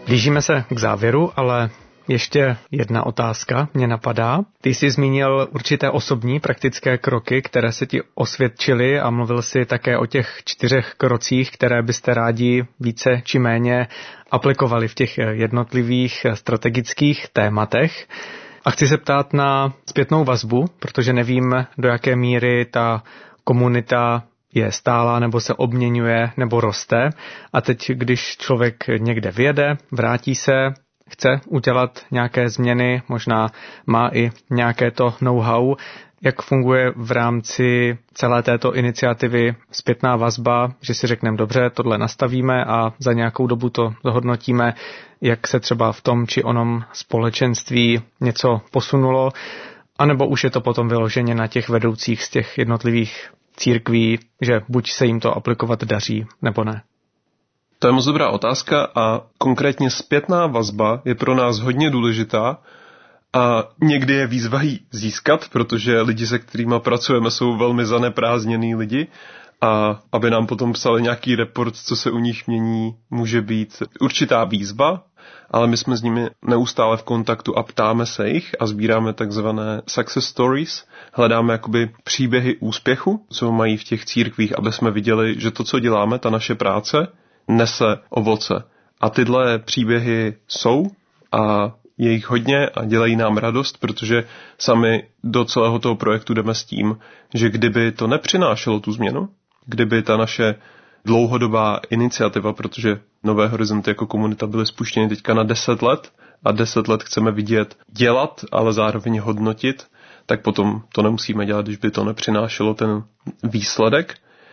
Blížíme se k závěru, ale ještě jedna otázka mě napadá. Ty jsi zmínil určité osobní praktické kroky, které se ti osvědčily a mluvil jsi také o těch 4 krocích, které byste rádi více či méně aplikovali v těch jednotlivých strategických tématech. A chci se ptát na zpětnou vazbu, protože nevím, do jaké míry ta komunita je stálá, nebo se obměňuje, nebo roste. A teď, když člověk někde vyjede, vrátí se, chce udělat nějaké změny, možná má i nějaké to know-how, jak funguje v rámci celé této iniciativy zpětná vazba, že si řekneme dobře, tohle nastavíme a za nějakou dobu to zhodnotíme, jak se třeba v tom či onom společenství něco posunulo, anebo už je to potom vyloženě na těch vedoucích z těch jednotlivých církví, že buď se jim to aplikovat daří, nebo ne. To je moc dobrá otázka a konkrétně zpětná vazba je pro nás hodně důležitá a někdy je výzva ji získat, protože lidi, se kterými pracujeme, jsou velmi zaneprázdněný lidi a aby nám potom psali nějaký report, co se u nich mění, může být určitá výzva, ale my jsme s nimi neustále v kontaktu a ptáme se jich a sbíráme takzvané success stories. Hledáme jakoby příběhy úspěchu, co mají v těch církvích, aby jsme viděli, že to, co děláme, ta naše práce, nese ovoce. A tyhle příběhy jsou a je jich hodně a dělají nám radost, protože sami do celého toho projektu jdeme s tím, že kdyby to nepřinášelo tu změnu, kdyby ta naše dlouhodobá iniciativa, protože Nové horizonty jako komunita byly spuštěny teďka na 10 let a 10 let chceme vidět dělat, ale zároveň hodnotit, tak potom to nemusíme dělat, když by to nepřinášelo ten výsledek.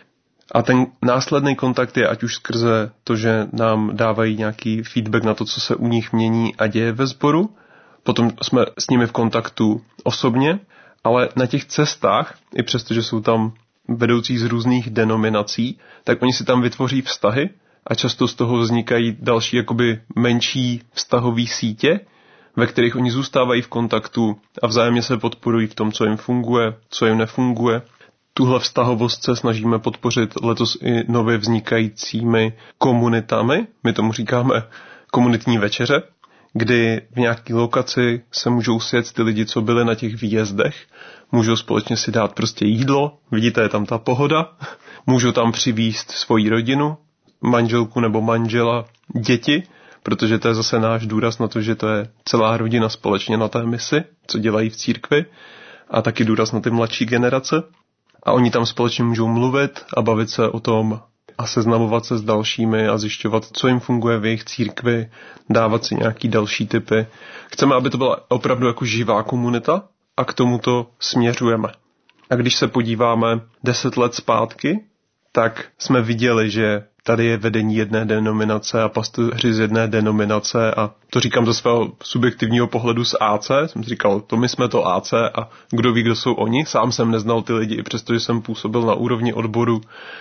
A ten následný kontakt je ať už skrze to, že nám dávají nějaký feedback na to, co se u nich mění a děje ve sboru. Potom jsme s nimi v kontaktu osobně, ale na těch cestách, i přesto, že jsou tam vedoucí z různých denominací, tak oni si tam vytvoří vztahy a často z toho vznikají další jakoby menší vztahové sítě, ve kterých oni zůstávají v kontaktu a vzájemně se podporují v tom, co jim funguje, co jim nefunguje. Tuhle vztahovost se snažíme podpořit letos i nově vznikajícími komunitami. My tomu říkáme komunitní večeře, kdy v nějaké lokaci se můžou sjet ty lidi, co byli na těch výjezdech. Můžou společně si dát prostě jídlo, vidíte, je tam ta pohoda. Můžou tam přivízt svoji rodinu, manželku nebo manžela, děti, protože to je zase náš důraz na to, že to je celá rodina společně na té misi, co dělají v církvi, a taky důraz na ty mladší generace. A oni tam společně můžou mluvit a bavit se o tom a seznamovat se s dalšími a zjišťovat, co jim funguje v jejich církvi, dávat si nějaký další tipy. Chceme, aby to byla opravdu jako živá komunita a k tomuto směřujeme. A když se podíváme 10 let zpátky, tak jsme viděli, že tady je vedení jedné denominace a pastoři z jedné denominace a to říkám ze svého subjektivního pohledu z AC. Jsem si říkal, to my jsme to AC a kdo ví, kdo jsou oni. Sám jsem neznal ty lidi, i přestože jsem působil na úrovni odboru.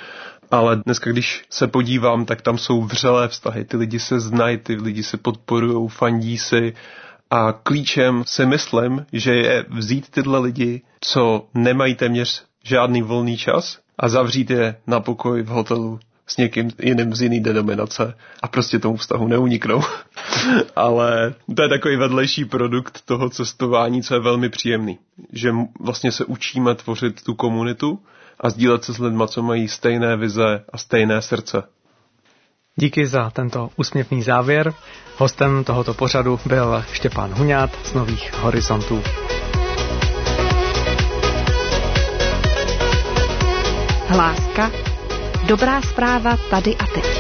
Ale dneska, když se podívám, tak tam jsou vřelé vztahy. Ty lidi se znají, ty lidi se podporujou, fandí si. A klíčem si myslím, že je vzít tyhle lidi, co nemají téměř žádný volný čas a zavřít je na pokoj v hotelu s někým jiným z jiný denominace a prostě tomu vztahu neuniknou. Ale to je takový vedlejší produkt toho cestování, co je velmi příjemný. Že vlastně se učíme tvořit tu komunitu a sdílet se s lidma, co mají stejné vize a stejné srdce. Díky za tento úsměvný závěr. Hostem tohoto pořadu byl Štěpán Huňát z Nových horizontů. Hláska. Dobrá zpráva tady a teď.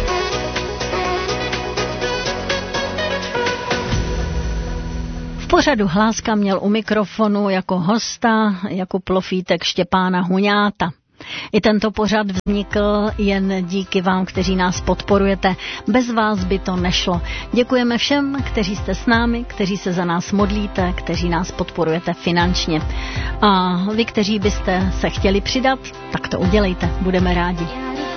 V pořadu Hláska měl u mikrofonu jako hosta Jakub Lofítek Štěpána Huňáta. I tento pořad vznikl jen díky vám, kteří nás podporujete. Bez vás by to nešlo. Děkujeme všem, kteří jste s námi, kteří se za nás modlíte, kteří nás podporujete finančně. A vy, kteří byste se chtěli přidat, tak to udělejte. Budeme rádi.